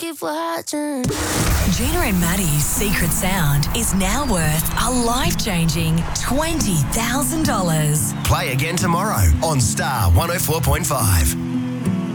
keep watching. Gina and Maddie's secret sound is now worth a life-changing $20,000. Play again tomorrow on Star 104.5.